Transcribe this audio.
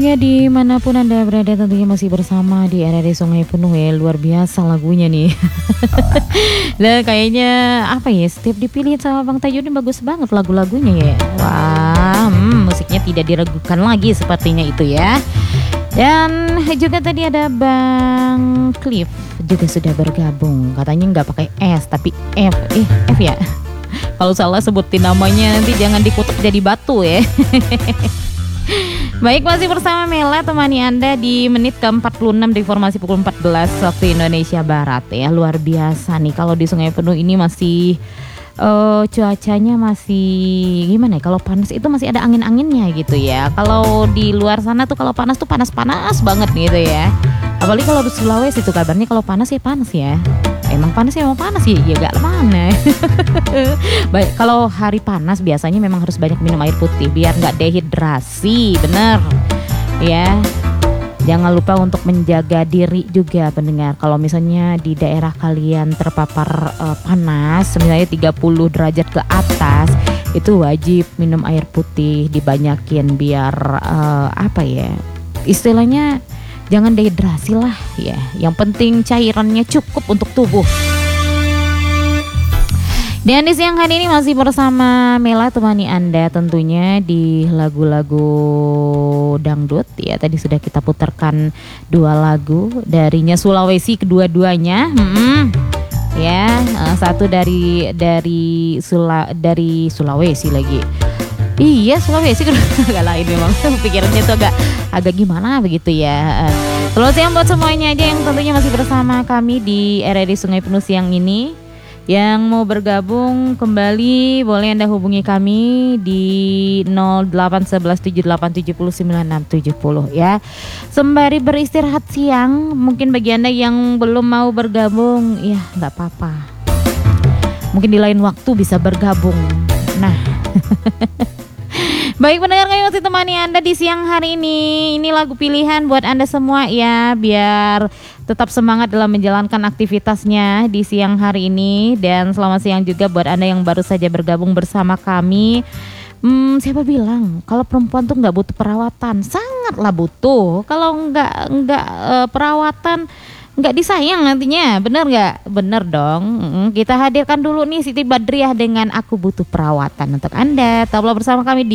Ya dimanapun Anda berada tentunya masih bersama di RRI Sungai Penuh ya. Luar biasa lagunya nih. Dan kayaknya apa ya, setiap dipilih sama Bang Tajudin bagus banget lagu-lagunya ya. Wah, musiknya tidak diragukan lagi sepertinya itu ya. Dan juga tadi ada Bang Cliff juga sudah bergabung. Katanya nggak pakai S tapi F. F ya. Kalau salah sebutin namanya nanti jangan dikutuk jadi batu ya. Baik, masih bersama Mela temani Anda di menit ke-46 di formasi pukul 14 waktu Indonesia Barat ya. Luar biasa nih kalau di Sungai Penuh ini masih cuacanya masih gimana ya, kalau panas itu masih ada angin-anginnya gitu ya. Kalau di luar sana tuh kalau panas tuh panas-panas banget gitu ya. Apalagi kalau di Sulawesi itu kabarnya kalau panas ya panas ya. Emang panas ya, emang panas ya, ya gak mana. Baik, kalau hari panas biasanya memang harus banyak minum air putih biar nggak dehidrasi, bener ya. Jangan lupa untuk menjaga diri juga pendengar. Kalau misalnya di daerah kalian terpapar panas, misalnya 30 derajat ke atas, itu wajib minum air putih dibanyakin biar apa ya, istilahnya jangan dehidrasi lah ya. Yang penting cairannya cukup untuk tubuh. Dan di siang hari ini masih bersama Mela temani Anda tentunya di lagu-lagu dangdut ya. Tadi sudah kita putarkan 2 lagu darinya Sulawesi kedua-duanya. Ya, satu dari Sulawesi lagi. Iya, Sulawesi kan agak lain memang. Pikirannya tuh agak gimana begitu ya. Selamat siang buat semuanya aja yang tentunya masih bersama kami di RRI Sungai Penuh siang ini. Yang mau bergabung kembali boleh Anda hubungi kami di 081178709670 ya. Sembari beristirahat siang, mungkin bagi Anda yang belum mau bergabung, ya nggak apa-apa. Mungkin di lain waktu bisa bergabung. Nah. Baik pendengar, kami masih temani Anda di siang hari ini. Ini lagu pilihan buat Anda semua ya, biar tetap semangat dalam menjalankan aktivitasnya di siang hari ini. Dan selamat siang juga buat Anda yang baru saja bergabung bersama kami. Siapa bilang kalau perempuan tuh nggak butuh perawatan? Sangatlah butuh. Kalau nggak perawatan, nggak disayang nantinya, bener nggak? Bener dong. Kita hadirkan dulu nih Siti Badriah dengan Aku Butuh Perawatan untuk Anda. Tetaplah bersama kami di